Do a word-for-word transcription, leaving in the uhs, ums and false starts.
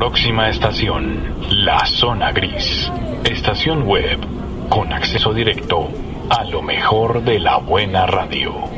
Próxima estación, La Zona Gris. Estación web con acceso directo a lo mejor de la buena radio.